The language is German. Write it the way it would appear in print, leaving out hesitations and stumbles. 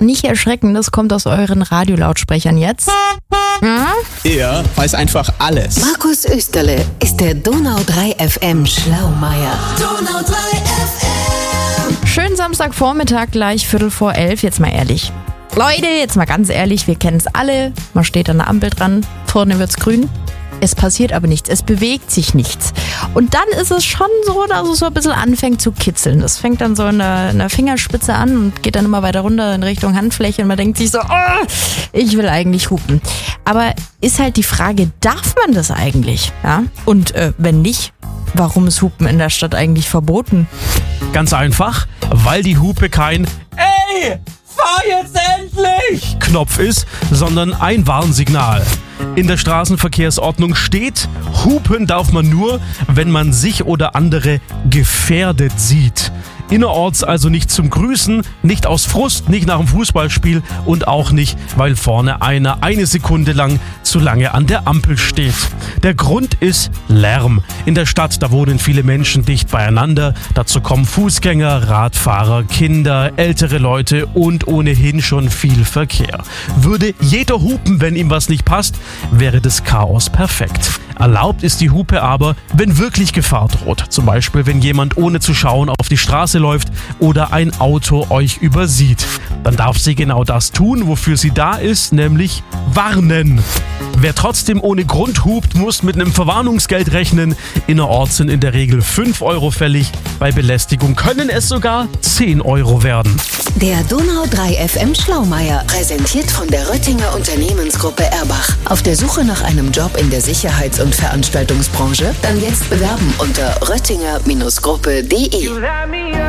Nicht erschrecken, das kommt aus euren Radiolautsprechern jetzt. Er weiß einfach alles. Markus Österle ist der Donau 3 FM Schlaumeier. Donau 3 FM. Schönen Samstagvormittag, gleich 11:15. Jetzt mal ehrlich. Leute, jetzt mal ganz ehrlich, wir kennen es alle. Man steht an der Ampel dran, vorne wird's grün. Es passiert aber nichts, es bewegt sich nichts. Und dann ist es schon so, dass es so ein bisschen anfängt zu kitzeln. Das fängt dann so in der Fingerspitze an und geht dann immer weiter runter in Richtung Handfläche und man denkt sich so, oh, ich will eigentlich hupen. Aber ist halt die Frage, darf man das eigentlich? Ja? Und wenn nicht, warum ist Hupen in der Stadt eigentlich verboten? Ganz einfach, weil die Hupe kein "Ey, fahr jetzt endlich!" Knopf ist, sondern ein Warnsignal. In der Straßenverkehrsordnung steht, hupen darf man nur, wenn man sich oder andere gefährdet sieht. Innerorts also nicht zum Grüßen, nicht aus Frust, nicht nach dem Fußballspiel und auch nicht, weil vorne einer eine Sekunde lang zu lange an der Ampel steht. Der Grund ist Lärm. In der Stadt, da wohnen viele Menschen dicht beieinander. Dazu kommen Fußgänger, Radfahrer, Kinder, ältere Leute und ohnehin schon viel Verkehr. Würde jeder hupen, wenn ihm was nicht passt, wäre das Chaos perfekt. Erlaubt ist die Hupe aber, wenn wirklich Gefahr droht. Zum Beispiel, wenn jemand ohne zu schauen auf die Straße läuft oder ein Auto euch übersieht. Dann darf sie genau das tun, wofür sie da ist, nämlich warnen. Wer trotzdem ohne Grund hupt, muss mit einem Verwarnungsgeld rechnen. Innerorts sind in der Regel 5 Euro fällig. Bei Belästigung können es sogar 10 Euro werden. Der Donau 3 FM Schlaumeier, präsentiert von der Röttinger Unternehmensgruppe Erbach. Auf der Suche nach einem Job in der Sicherheits- und Veranstaltungsbranche? Dann jetzt bewerben unter röttinger-gruppe.de.